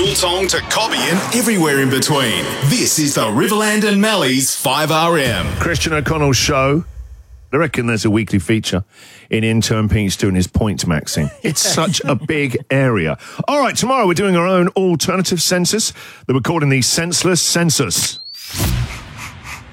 Biltong to Cobby and everywhere in between. This is the Riverland and Mally's 5RM. Christian O'Connell's show. I reckon there's a weekly feature in Intern Pete's doing his points maxing. It's such a big area. All right, tomorrow we're doing our own alternative census that we're calling the Senseless Census.